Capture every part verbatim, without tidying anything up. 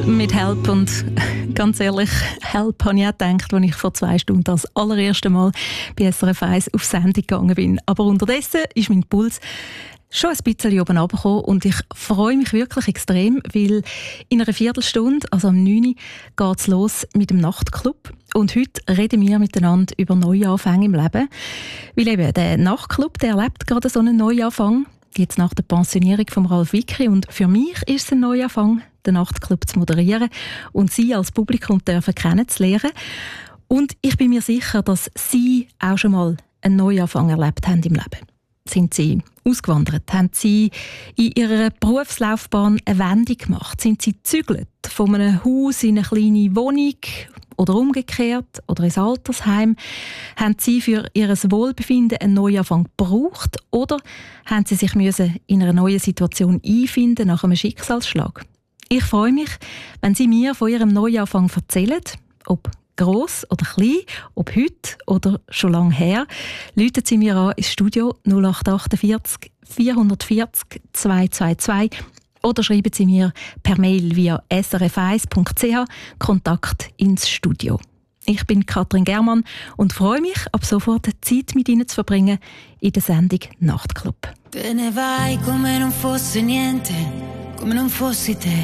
mit Help. Und ganz ehrlich, Help habe ich auch gedacht, als ich vor zwei Stunden das allererste Mal bei S R F eins auf Sendung gegangen bin. Aber unterdessen ist mein Puls schon ein bisschen oben runtergekommen und ich freue mich wirklich extrem, weil in einer Viertelstunde, also am neun Uhr, geht es los mit dem Nachtclub. Und heute reden wir miteinander über Neuanfänge im Leben. Weil eben der Nachtclub, der erlebt gerade so einen Neuanfang, jetzt nach der Pensionierung von Ralf Wicki. Und für mich ist es ein Neuanfang, den Nachtclub zu moderieren und Sie als Publikum dürfen kennenzulernen. Und ich bin mir sicher, dass Sie auch schon mal einen Neuanfang erlebt haben im Leben. Sind Sie ausgewandert? Haben Sie in Ihrer Berufslaufbahn eine Wendung gemacht? Sind Sie gezügelt von einem Haus in eine kleine Wohnung oder umgekehrt oder ins Altersheim? Haben Sie für Ihr Wohlbefinden einen Neuanfang gebraucht oder haben Sie sich müssen in einer neuen Situation einfinden nach einem Schicksalsschlag? Ich freue mich, wenn Sie mir von Ihrem Neuanfang erzählen, ob gross oder klein, ob heute oder schon lange her. Rufen Sie mir an ins Studio null acht achtundvierzig vierhundertvierzig zweihundertzweiundzwanzig oder schreiben Sie mir per Mail via s r f eins punkt c h Kontakt ins Studio. Ich bin Katrin Germann und freue mich, ab sofort Zeit mit Ihnen zu verbringen in der Sendung Nachtclub. Te ne vai come non fosse niente, come non fossi te.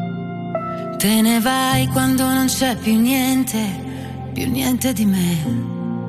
Te ne vai quando non c'è più niente, più niente di me.